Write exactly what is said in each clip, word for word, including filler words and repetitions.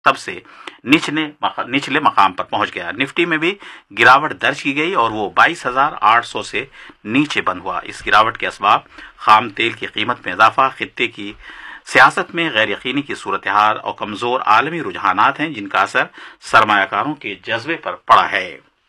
तब से निचले निचले मकाम पर पहुंच गया। निफ्टी में भी गिरावट दर्ज की गई और वो बाईस हजार आठ सौ से नीचे बंद हुआ। इस गिरावट के असबाब खाम तेल की कीमत में इजाफा, खित्ते की सियासत में गैर यकीनी की सूरत हाल और कमजोर आलमी रुझानात हैं, जिनका असर सरमायाकारों के जज्बे पर पड़ा है।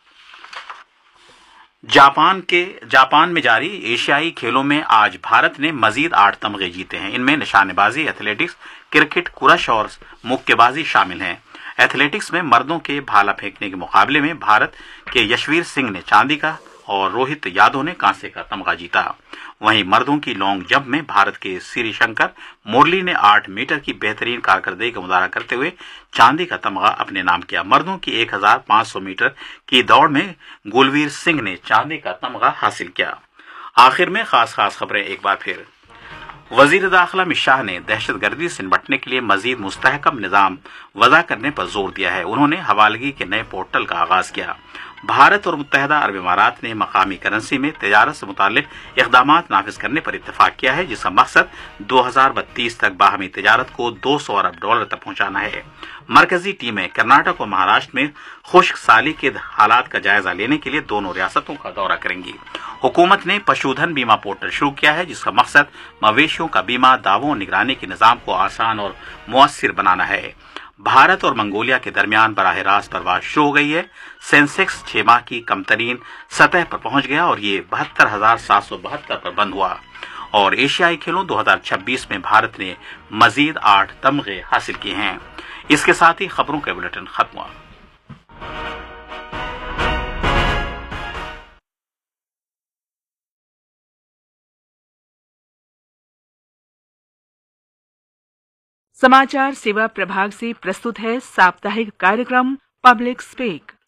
जापान के जापान में जारी एशियाई खेलों में आज भारत ने मजीद आठ तमगे जीते हैं। इनमें निशानेबाजी, एथलेटिक्स, क्रिकेट, कुरश और मुक्केबाजी शामिल हैं। एथलेटिक्स में मर्दों के भाला फेंकने के मुकाबले में भारत के यशवीर सिंह ने चांदी का और रोहित यादव ने कांसे का तमगा जीता। वहीं मर्दों की लॉन्ग जंप में भारत के श्रीशंकर मुरली ने आठ मीटर की बेहतरीन कारकर्दगी का मुजाहरा करते हुए चांदी का तमगा अपने नाम किया। मर्दों की एक हजार पांच सौ मीटर की दौड़ में गुलवीर सिंह ने चांदी का तमगा हासिल किया। आखिर में खास खास खबरें एक बार फिर। वजीर दाखिला अमित शाह ने दहशत गर्दी से निपटने के लिए मजीद मुस्तहकम निजाम वज़ा करने पर जोर दिया है। उन्होंने हवालगी के नए पोर्टल का आगाज किया। भारत और मुत्तहदा अरब इमारात ने मकामी करेंसी में तजारत से मुताल्लिक इक़दाम नाफिज करने पर इत्तेफाक किया है, जिसका मकसद दो हजार बत्तीस तक बाहमी तजारत को दो सौ अरब डॉलर तक पहुंचाना है। मरकजी टीमें कर्नाटक और महाराष्ट्र में खुश्क साली के हालात का जायजा लेने के लिए दोनों रियासतों का दौरा करेंगी। हुकूमत ने पशुधन बीमा पोर्टल शुरू किया है, जिसका मकसद मवेशियों का बीमा, दावों और निगरानी के निजाम को आसान और मुअस्सिर बनाना है। भारत और मंगोलिया के दरमियान बराह रास्त परवाज शुरू हो गई है। सेंसेक्स छह माह की कमतरीन सतह पर पहुंच गया और ये बहत्तर हजार सात सौ बहत्तर पर बंद हुआ। और एशियाई खेलों दो हजार छब्बीस में भारत ने मजीद आठ तमगे हासिल किए हैं। इसके साथ ही खबरों का बुलेटिन खत्म हुआ। समाचार सेवा प्रभाग से प्रस्तुत है साप्ताहिक कार्यक्रम पब्लिक स्पीक।